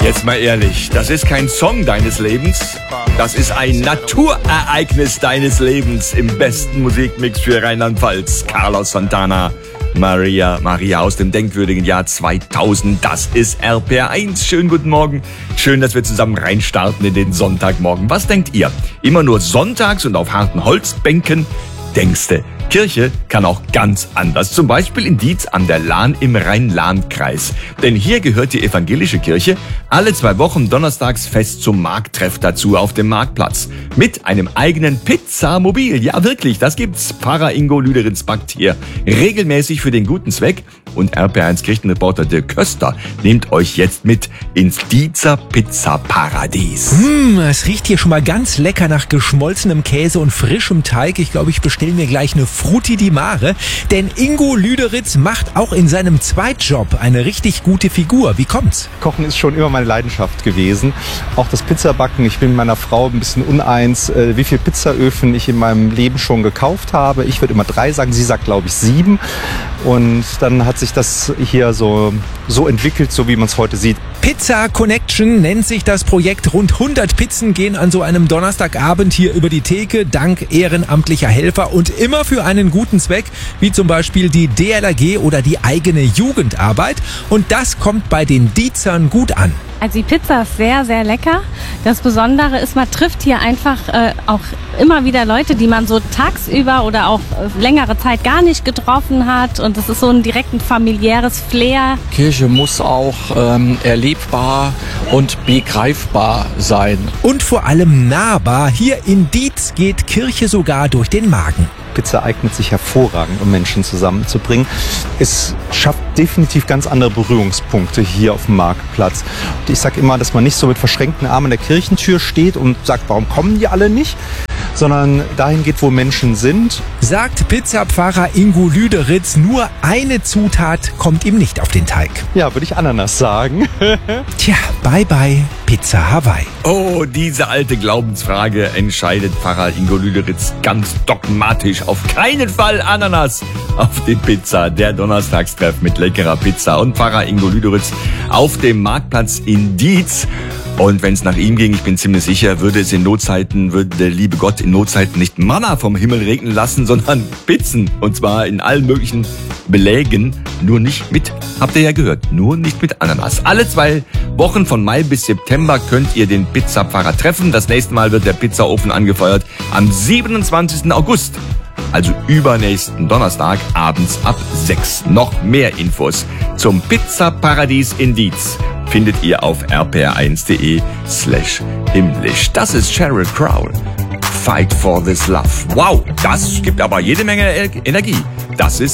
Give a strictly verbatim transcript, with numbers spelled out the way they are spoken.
Jetzt mal ehrlich, das ist kein Song deines Lebens, das ist ein Naturereignis deines Lebens im besten Musikmix für Rheinland-Pfalz. Carlos Santana, Maria, Maria aus dem denkwürdigen Jahr zweitausend, das ist R P R eins. Schönen guten Morgen, schön, dass wir zusammen reinstarten in den Sonntagmorgen. Was denkt ihr? Immer nur sonntags und auf harten Holzbänken? Denkste, Kirche kann auch ganz anders. Zum Beispiel in Dietz an der Lahn im Rhein-Lahn-Kreis. Denn hier gehört die evangelische Kirche alle zwei Wochen donnerstags fest zum Markttreff dazu auf dem Marktplatz. Mit einem eigenen Pizzamobil. Ja, wirklich, das gibt's. Pfarrer Ingo Lüderitz backt hier regelmäßig für den guten Zweck. Und R P R eins Kirchenreporter Dirk Köster nimmt euch jetzt mit ins Dietzer Pizzaparadies. Mmh, es riecht hier schon mal ganz lecker nach geschmolzenem Käse und frischem Teig. Ich glaube, ich bestelle mir gleich eine Frutti di Mare. Denn Ingo Lüderitz macht auch in seinem Zweitjob eine richtig gute Figur. Wie kommt's? Kochen ist schon immer meine Leidenschaft gewesen. Auch das Pizzabacken. Ich bin mit meiner Frau ein bisschen uneins, wie viele Pizzaöfen ich in meinem Leben schon gekauft habe. Ich würde immer drei sagen, sie sagt, glaube ich, sieben. Und dann hat sich das hier so, so entwickelt, so wie man es heute sieht. Pizza Connection nennt sich das Projekt. Rund hundert Pizzen gehen an so einem Donnerstagabend hier über die Theke, dank ehrenamtlicher Helfer und immer für einen guten Zweck, wie zum Beispiel die D L R G oder die eigene Jugendarbeit. Und das kommt bei den Dietzern gut an. Also die Pizza ist sehr, sehr lecker. Das Besondere ist, man trifft hier einfach äh, auch immer wieder Leute, die man so tagsüber oder auch äh, längere Zeit gar nicht getroffen hat. Und es ist so ein direkt ein familiäres Flair. Kirche muss auch ähm, erlebbar und begreifbar sein. Und vor allem nahbar. Hier in Dietz geht Kirche sogar durch den Magen. Pizza eignet sich hervorragend, um Menschen zusammenzubringen. Es schafft definitiv ganz andere Berührungspunkte hier auf dem Marktplatz. Und ich sage immer, dass man nicht so mit verschränkten Armen an der Kirchentür steht und sagt, warum kommen die alle nicht? Sondern dahin geht, wo Menschen sind. Sagt Pizzapfarrer Ingo Lüderitz, nur eine Zutat kommt ihm nicht auf den Teig. Ja, würde ich Ananas sagen. Tja, bye bye, Pizza Hawaii. Oh, diese alte Glaubensfrage entscheidet Pfarrer Ingo Lüderitz ganz dogmatisch. Auf keinen Fall Ananas auf die Pizza. Der Donnerstagstreff mit leckerer Pizza und Pfarrer Ingo Lüderitz auf dem Marktplatz in Dietz. Und wenn es nach ihm ging, ich bin ziemlich sicher, würde es in Notzeiten, würde der liebe Gott in Notzeiten nicht Manna vom Himmel regnen lassen, sondern Pizzen. Und zwar in allen möglichen Belägen, nur nicht mit, habt ihr ja gehört, nur nicht mit Ananas. Alle zwei Wochen von Mai bis September könnt ihr den Pizzapfarrer treffen. Das nächste Mal wird der Pizzaofen angefeuert am siebenundzwanzigsten August. Also übernächsten Donnerstag abends ab sechs. Noch mehr Infos zum Pizzaparadies in Dietz findet ihr auf r p r eins punkt d e slash himmlisch. Das ist Sheryl Crow. Fight for this love. Wow, das gibt aber jede Menge Energie. Das ist